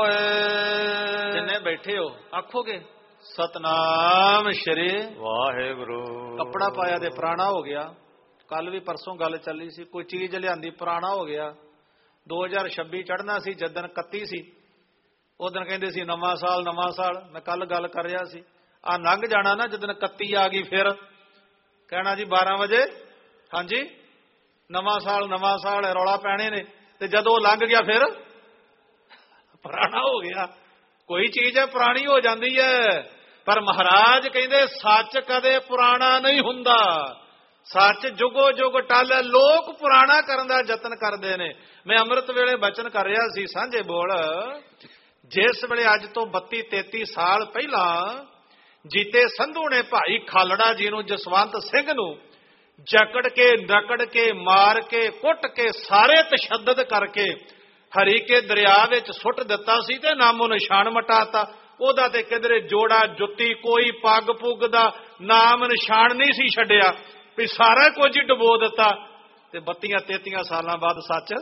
ਜਿੰਨੇ ਬੈਠੇ ਹੋ ਆਖੋਗੇ ਸਤਨਾਮ ਸ਼੍ਰੀ ਵਾਹਿਗੁਰੂ। ਕੱਪੜਾ ਪਾਇਆ ਤੇ ਪੁਰਾਣਾ ਹੋ ਗਿਆ। ਕੱਲ ਵੀ ਪਰਸੋਂ ਗੱਲ ਚੱਲੀ ਸੀ, ਕੋਈ ਚੀਜ਼ ਲਿਆਂਦੀ ਪੁਰਾਣਾ ਹੋ ਗਿਆ। 2026 ਚੜ੍ਹਨਾ ਸੀ, ਜਿੱਦਣ 31 ਸੀ ਉਦਣ ਕਹਿੰਦੇ ਸੀ ਨਵਾਂ ਸਾਲ ਨਵਾਂ ਸਾਲ। ਮੈਂ ਕੱਲ ਗੱਲ ਕਰ ਰਿਹਾ ਸੀ, ਆ ਲੰਘ ਜਾਣਾ ਨਾ ਜਿੱਦਣ 31 ਆ ਗਈ, ਫਿਰ ਕਹਿਣਾ ਜੀ 12 ਵਜੇ ਹਾਂਜੀ ਨਵਾਂ ਸਾਲ ਰੌਲਾ ਪੈਣੇ ਨੇ। ਤੇ ਜਦੋਂ ਲੰਘ ਗਿਆ ਫਿਰ ਪੁਰਾਣਾ ਹੋ ਗਿਆ। ਕੋਈ ਚੀਜ਼ ਹੈ ਪੁਰਾਣੀ ਹੋ ਜਾਂਦੀ ਹੈ, ਪਰ ਮਹਾਰਾਜ ਕਹਿੰਦੇ ਸੱਚ ਕਦੇ ਪੁਰਾਣਾ ਨਹੀਂ ਹੁੰਦਾ। ਸੱਚ ਜੁਗੋ ਜੁਗ ਟਲ। ਲੋਕ ਪੁਰਾਣਾ ਕਰਨ ਦਾ ਯਤਨ ਕਰਦੇ ਨੇ। ਮੈਂ ਅੰਮ੍ਰਿਤ ਵੇਲੇ ਬਚਨ ਕਰ ਰਿਹਾ ਸੀ ਸਾਂਝੇ ਬੋਲ, ਜਿਸ ਵੇਲੇ ਅੱਜ ਤੋਂ 32-33 ਸਾਲ ਪਹਿਲਾਂ ਜੀਤੇ ਸੰਧੂ ਨੇ ਭਾਈ ਖਾਲੜਾ ਜੀ ਨੂੰ, ਜਸਵੰਤ ਸਿੰਘ ਨੂੰ ਜਕੜ ਕੇ ਨਕੜ ਕੇ ਮਾਰ ਕੇ ਕੁੱਟ ਕੇ ਸਾਰੇ ਤਸ਼ੱਦਦ ਕਰਕੇ ਹਰੀਕੇ ਦਰਿਆ ਵਿੱਚ ਸੁੱਟ ਦਿੱਤਾ ਸੀ ਤੇ ਨਾਮੋ ਨਿਸ਼ਾਨ ਮਟਾਤਾ। ਉਹਦਾ ਤੇ ਕਿਧਰੇ ਜੋੜਾ ਜੁੱਤੀ ਕੋਈ ਪੱਗ ਪੁੱਗ ਦਾ ਨਾਮ ਨਿਸ਼ਾਨ ਨਹੀਂ ਸੀ ਛੱਡਿਆ, ਵੀ ਸਾਰਾ ਕੁਝ ਹੀ ਡੁਬੋ ਦਿੱਤਾ। ਤੇ 32-33 ਸਾਲਾਂ ਬਾਅਦ ਸੱਚ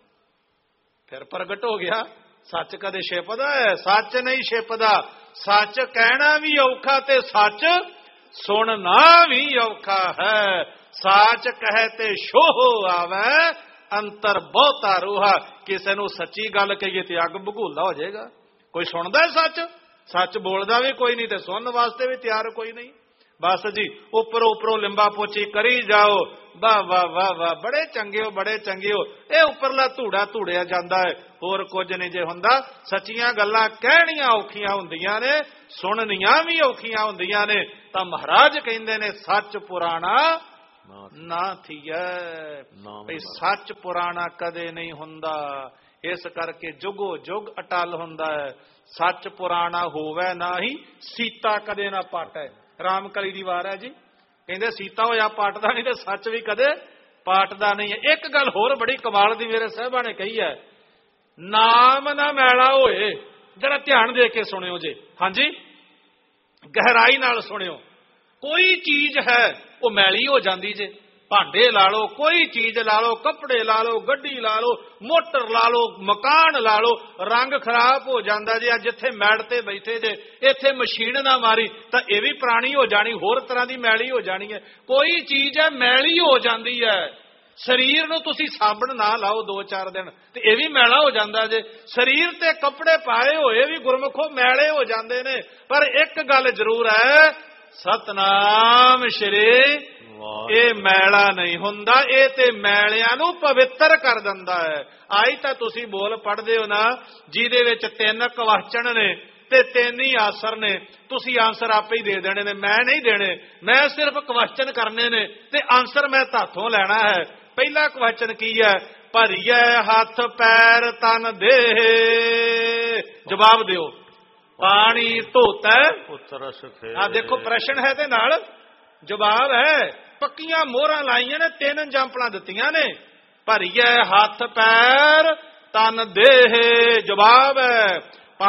ਫਿਰ ਪ੍ਰਗਟ ਹੋ ਗਿਆ। ਸੱਚ ਕਦੇ ਛਿਪਦਾ ਹੈ? ਸੱਚ ਨਹੀਂ ਛਿਪਦਾ। ਸੱਚ ਕਹਿਣਾ ਵੀ ਔਖਾ ਤੇ ਸੱਚ ਸੁਣਨਾ ਵੀ ਔਖਾ ਹੈ। ਸੱਚ ਕਹੇ ਤੇ ਸ਼ੋਹ ਆਵੇ, ਅੰਤਰ ਬਹੁਤਾ ਰੂਹਾ। ਕਿਸੇ ਨੂੰ ਸੱਚੀ ਗੱਲ ਕਹੀਏ ਤੇ ਅੱਗ ਬਗੂਲਾ ਹੋ ਜਾਏਗਾ। ਕੋਈ ਸੁਣਦਾ ਸੱਚ? ਸੱਚ ਬੋਲਦਾ ਵੀ ਕੋਈ ਨਹੀਂ ਤੇ ਸੁਣਨ ਵਾਸਤੇ ਵੀ ਤਿਆਰ ਕੋਈ ਨਹੀਂ। ਬਸ ਜੀ ਉੱਪਰੋਂ ਲਿੰਬਾ ਪੋਚੀ ਕਰੀ ਜਾਓ। ਵਾਹ ਵਾਹ ਵਾਹ ਵਾਹ, ਬੜੇ ਚੰਗੇ ਹੋ ਬੜੇ ਚੰਗੇ ਹੋ। ਇਹ ਉੱਪਰਲਾ ਧੂੜਾ ਧੂੜਿਆ ਜਾਂਦਾ ਹੈ, ਹੋਰ ਕੁਝ ਨਹੀਂ ਜੇ ਹੁੰਦਾ। ਸੱਚੀਆਂ ਗੱਲਾਂ ਕਹਿਣੀਆਂ ਔਖੀਆਂ ਹੁੰਦੀਆਂ ਨੇ, ਸੁਣਨੀਆਂ ਵੀ ਔਖੀਆਂ ਹੁੰਦੀਆਂ ਨੇ। ਤਾਂ ਮਹਾਰਾਜ ਕਹਿੰਦੇ ਨੇ ਸੱਚ ਪੁਰਾਣਾ ਨਾ ਥੀਐ। ਭਈ ਸੱਚ ਪੁਰਾਣਾ ਕਦੇ ਨਹੀਂ ਹੁੰਦਾ, ਇਸ ਕਰਕੇ ਜੁਗੋ ਜੁਗ ਅਟਲ ਹੁੰਦਾ ਹੈ। ਸੱਚ ਪੁਰਾਣਾ ਹੋਵੇ ਨਾ ਹੀ ਸੀਤਾ ਕਦੇ ਨਾ ਪਾਟੈ। ਰਾਮ ਕਲੀ ਦੀ ਵਾਰ ਹੈ ਜੀ, ਕਹਿੰਦੇ ਸੀਤਾ ਹੋਇਆ ਪਾਟਦਾ ਨਹੀਂ ਤੇ ਸੱਚ ਵੀ ਕਦੇ ਪਾਟਦਾ ਨਹੀਂ ਹੈ। ਇੱਕ ਗੱਲ ਹੋਰ ਬੜੀ ਕਮਾਲ ਦੀ ਮੇਰੇ ਸਾਹਿਬਾਂ ਨੇ ਕਹੀ ਹੈ, ਨਾਮ ਨਾ ਮੈਲਾ ਹੋਏ। ਜਰਾ ਧਿਆਨ ਦੇ ਕੇ ਸੁਣਿਓ ਜੇ, ਹਾਂਜੀ ਗਹਿਰਾਈ ਨਾਲ ਸੁਣਿਓ। ਕੋਈ ਚੀਜ਼ ਹੈ ਉਹ ਮੈਲੀ ਹੋ ਜਾਂਦੀ ਜੇ। ਭਾਂਡੇ ਲਾ ਲਓ, ਕੋਈ ਚੀਜ਼ ਲਾ ਲਓ, ਕੱਪੜੇ ਲਾ ਲਓ, ਗੱਡੀ ਲਾ ਲਓ, ਮੋਟਰ ਲਾ ਲਓ, ਮਕਾਨ ਲਾ ਲਓ, ਰੰਗ ਖਰਾਬ ਹੋ ਜਾਂਦਾ ਜੇ। ਜਿੱਥੇ ਮੈੜ ਤੇ ਬੈਠੇ ਜੇ ਇੱਥੇ ਮਸ਼ੀਨ ਨਾ ਮਾਰੀ ਤਾਂ ਇਹ ਵੀ ਪੁਰਾਣੀ ਹੋ ਜਾਣੀ, ਹੋਰ ਤਰ੍ਹਾਂ ਦੀ ਮੈਲੀ ਹੋ ਜਾਣੀ ਹੈ। ਕੋਈ ਚੀਜ਼ ਹੈ ਮੈਲੀ ਹੋ ਜਾਂਦੀ ਹੈ। ਸਰੀਰ ਨੂੰ ਤੁਸੀਂ ਸਾਬਣ ਨਾ ਲਾਓ 2-4 ਦਿਨ ਤੇ ਇਹ ਵੀ ਮੈਲਾ ਹੋ ਜਾਂਦਾ ਜੇ। ਸਰੀਰ ਤੇ ਕੱਪੜੇ ਪਾਏ ਹੋਏ ਵੀ ਗੁਰਮੁਖੋ ਮੈਲੇ ਹੋ ਜਾਂਦੇ ਨੇ। ਪਰ ਇੱਕ ਗੱਲ ਜ਼ਰੂਰ ਹੈ, ਸਤਨਾਮ ਸ਼੍ਰੀ, ਇਹ ਮੈਲਾ ਨਹੀਂ ਹੁੰਦਾ। ਇਹ ਤੇ ਮੈਲਿਆਂ ਨੂੰ ਪਵਿੱਤਰ ਕਰ ਦਿੰਦਾ ਹੈ। ਆਈ ਤਾਂ ਤੁਸੀਂ ਬੋਲ ਪੜ੍ਹਦੇ ਹੋ ਨਾ, ਜਿਹਦੇ ਵਿੱਚ 3 ਕੁਐਸਚਨ ਨੇ ਤੇ 3 ਹੀ ਆਨਸਰ ਨੇ। ਤੁਸੀਂ ਆਨਸਰ ਆਪੇ ਹੀ ਦੇ ਦੇਣੇ ਨੇ, ਮੈਂ ਨਹੀਂ ਦੇਣੇ। ਮੈਂ ਸਿਰਫ ਕੁਐਸਚਨ ਕਰਨੇ ਨੇ ਤੇ ਆਨਸਰ ਮੈਂ ਤੁਹਾਥੋਂ ਲੈਣਾ ਹੈ। ਪਹਿਲਾ ਕੁਐਸਚਨ ਕੀ ਹੈ? ਭਰੀਏ ਹੱਥ ਪੈਰ ਤਨ ਦੇਹ। ਜਵਾਬ ਦਿਓ। ਪਾਣੀ ਧੋਤਾ ਪੁੱਤਰ ਸੁਖੇ। ਆ ਦੇਖੋ ਪ੍ਰਸ਼ਨ ਹੈ ਤੇ ਨਾਲ ਜਵਾਬ ਹੈ। ਪੱਕੀਆਂ ਮੋਹਰਾਂ ਲਾਈਆਂ ਨੇ, 3 ਐਗਜ਼ਾਮਪਲਾਂ ਦਿੱਤੀਆਂ ਨੇ। ਭਰੀਏ ਹੱਥ ਪੈਰ ਤਨ ਦੇਹ, ਜਵਾਬ ਹੈ।